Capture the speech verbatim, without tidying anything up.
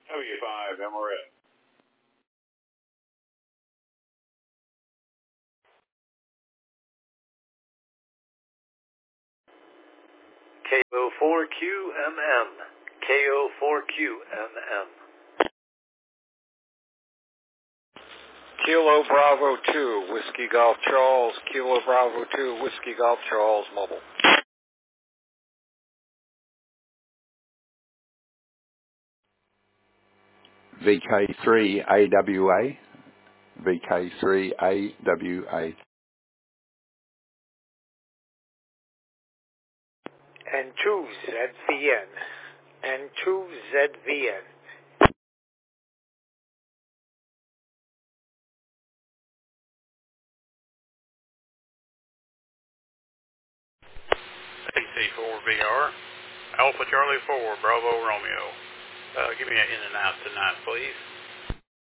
W five M R S. K O four Q M M. K O four Q M M. Kilo Bravo two, Whiskey Golf Charles, Kilo Bravo two, Whiskey Golf Charles, mobile. V K three A W A, V K three A W A. N two Z V N, N two Z V N. A C four B R, Alpha Charlie four, Bravo Romeo. Uh, give me an in and out tonight, please.